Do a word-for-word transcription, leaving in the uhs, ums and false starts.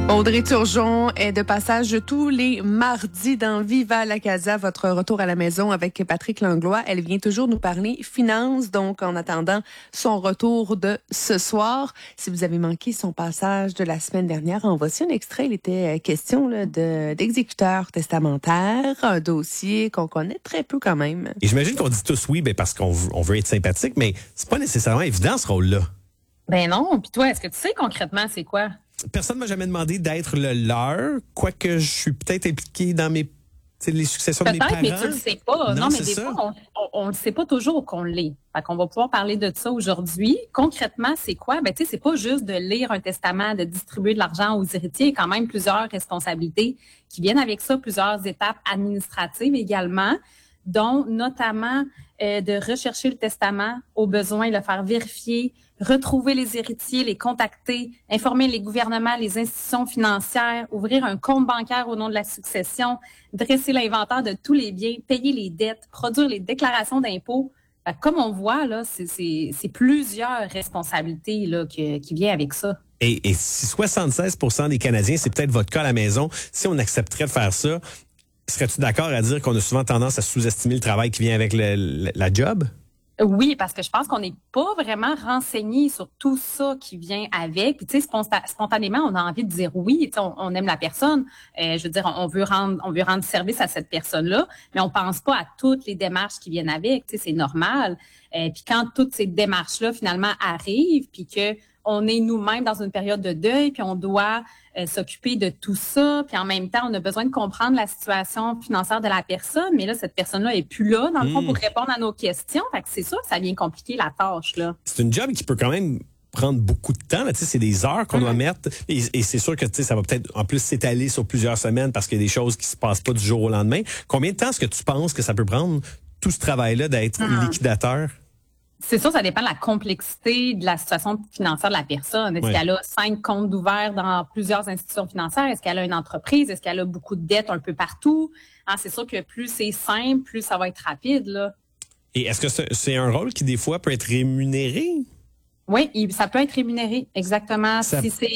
Audrey Turgeon est de passage tous les mardis dans Viva la Casa, votre retour à la maison avec Patrick Langlois. Elle vient toujours nous parler finances, donc en attendant son retour de ce soir. Si vous avez manqué son passage de la semaine dernière, en voici un extrait. Il était question là, de, d'exécuteur testamentaire, un dossier qu'on connaît très peu quand même. Et j'imagine qu'on dit tous oui ben parce qu'on veut, on veut être sympathique, mais c'est pas nécessairement évident ce rôle-là. Ben non. Puis toi, est-ce que tu sais concrètement c'est quoi? Personne m'a jamais demandé d'être le leur, quoique je suis peut-être impliqué dans mes les successions peut-être, de mes parents. mais tu le sais pas. Non, non mais c'est des ça. fois, on ne sait pas toujours qu'on l'est. Fait qu'on va pouvoir parler de ça aujourd'hui. Concrètement, c'est quoi? Ben, tu sais, c'est pas juste de lire un testament, de distribuer de l'argent aux héritiers. Il y a quand même plusieurs responsabilités qui viennent avec ça, plusieurs étapes administratives également, dont notamment euh, de rechercher le testament, au besoin, le faire vérifier, retrouver les héritiers, les contacter, informer les gouvernements, les institutions financières, ouvrir un compte bancaire au nom de la succession, dresser l'inventaire de tous les biens, payer les dettes, produire les déclarations d'impôts. Fait que comme on voit, là, c'est, c'est, c'est plusieurs responsabilités là, que, qui viennent avec ça. Et, et si soixante-seize pour cent des Canadiens, c'est peut-être votre cas à la maison, si on accepterait de faire ça, serais-tu d'accord à dire qu'on a souvent tendance à sous-estimer le travail qui vient avec le, le, la job? Oui, parce que je pense qu'on n'est pas vraiment renseigné sur tout ça qui vient avec. Puis, tu sais, spontanément, on a envie de dire oui. On, on aime la personne. Euh, je veux dire, on veut rendre, on veut rendre service à cette personne-là, mais on pense pas à toutes les démarches qui viennent avec. Tu sais, c'est normal. Euh, puis quand toutes ces démarches-là finalement arrivent, puis que on est nous-mêmes dans une période de deuil, puis on doit euh, s'occuper de tout ça, puis en même temps, on a besoin de comprendre la situation financière de la personne, mais là, cette personne-là est plus là, dans le fond, mmh. pour répondre à nos questions. Fait que c'est sûr que ça vient compliquer la tâche, là. C'est une job qui peut quand même prendre beaucoup de temps. Là, c'est des heures qu'on mmh. doit mettre. Et, et c'est sûr que ça va peut-être en plus s'étaler sur plusieurs semaines parce qu'il y a des choses qui se passent pas du jour au lendemain. Combien de temps est-ce que tu penses que ça peut prendre, tout ce travail-là, d'être mmh. liquidateur? C'est sûr, ça dépend de la complexité de la situation financière de la personne. Est-ce oui. qu'elle a cinq comptes ouverts dans plusieurs institutions financières? Est-ce qu'elle a une entreprise? Est-ce qu'elle a beaucoup de dettes un peu partout? Hein, c'est sûr que plus c'est simple, plus ça va être rapide, là. Et est-ce que c'est un rôle qui, des fois, peut être rémunéré? Oui, ça peut être rémunéré, exactement. Ça... Si c'est